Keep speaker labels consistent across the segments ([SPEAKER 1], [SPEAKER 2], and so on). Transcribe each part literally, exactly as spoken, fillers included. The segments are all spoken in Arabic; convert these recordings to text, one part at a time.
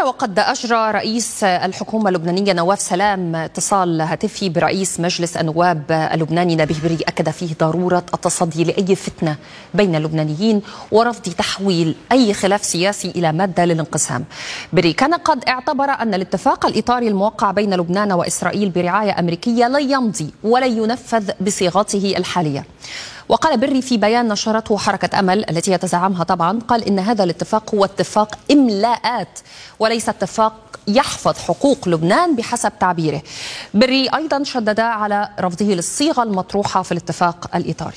[SPEAKER 1] وقد أجرى رئيس الحكومة اللبنانية نواف سلام اتصال هاتفي برئيس مجلس النواب اللبناني نبيه بري أكد فيه ضرورة التصدي لأي فتنة بين اللبنانيين ورفض تحويل أي خلاف سياسي إلى مادة للانقسام. بري كان قد اعتبر أن الاتفاق الإطاري الموقع بين لبنان وإسرائيل برعاية أمريكية لن يمضي ولن ينفذ بصيغته الحالية. وقال بري في بيان نشرته حركة أمل التي يتزعمها طبعا، قال إن هذا الاتفاق هو اتفاق إملاءات وليس اتفاق يحفظ حقوق لبنان بحسب تعبيره. بري أيضا شدد على رفضه للصيغة المطروحة في الاتفاق الإطاري.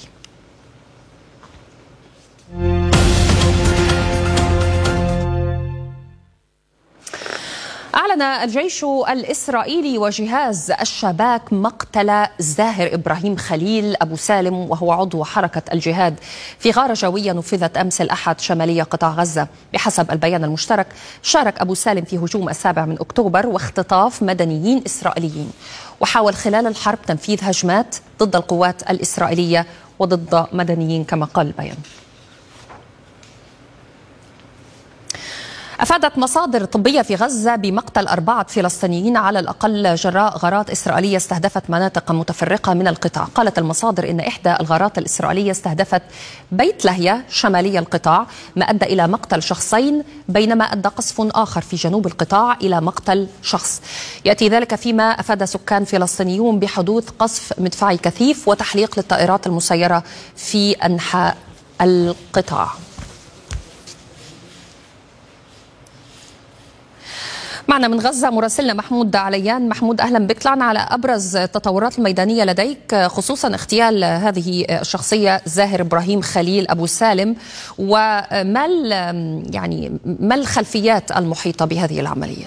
[SPEAKER 1] أعلن الجيش الإسرائيلي وجهاز الشباك مقتل زاهر إبراهيم خليل أبو سالم وهو عضو حركة الجهاد في غارة جوية نفذت أمس الأحد شمالية قطاع غزة. بحسب البيان المشترك شارك أبو سالم في هجوم السابع من أكتوبر واختطاف مدنيين إسرائيليين، وحاول خلال الحرب تنفيذ هجمات ضد القوات الإسرائيلية وضد مدنيين كما قال البيان. أفادت مصادر طبية في غزة بمقتل أربعة فلسطينيين على الأقل جراء غارات إسرائيلية استهدفت مناطق متفرقة من القطاع. قالت المصادر إن إحدى الغارات الإسرائيلية استهدفت بيت لاهيا شمالي القطاع ما أدى إلى مقتل شخصين، بينما أدى قصف آخر في جنوب القطاع إلى مقتل شخص. يأتي ذلك فيما أفاد سكان فلسطينيون بحدوث قصف مدفعي كثيف وتحليق للطائرات المسيرة في أنحاء القطاع. معنا من غزة مراسلنا محمود عليان. محمود أهلا بك، طلعنا على أبرز التطورات الميدانية لديك خصوصا اغتيال هذه الشخصية زاهر إبراهيم خليل أبو سالم، وما يعني ما الخلفيات المحيطة بهذه العملية؟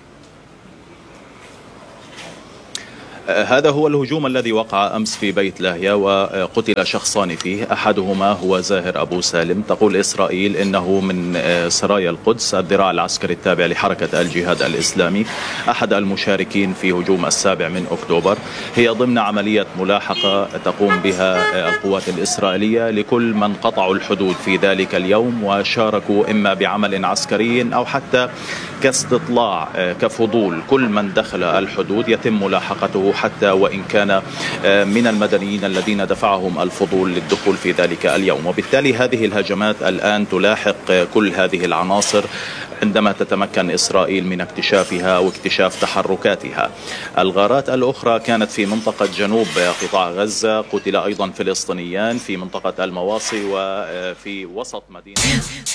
[SPEAKER 2] هذا هو الهجوم الذي وقع أمس في بيت لاهيا وقتل شخصان فيه، أحدهما هو زاهر أبو سالم. تقول إسرائيل إنه من سرايا القدس الذراع العسكري التابع لحركة الجهاد الإسلامي، أحد المشاركين في هجوم السابع من أكتوبر. هي ضمن عملية ملاحقة تقوم بها القوات الإسرائيلية لكل من قطعوا الحدود في ذلك اليوم وشاركوا إما بعمل عسكري أو حتى كاستطلاع كفضول. كل من دخل الحدود يتم ملاحقته حتى وإن كان من المدنيين الذين دفعهم الفضول للدخول في ذلك اليوم. وبالتالي هذه الهجمات الآن تلاحق كل هذه العناصر عندما تتمكن إسرائيل من اكتشافها واكتشاف تحركاتها. الغارات الأخرى كانت في منطقة جنوب قطاع غزة، قتل أيضا فلسطينيان في منطقة المواصي وفي وسط مدينة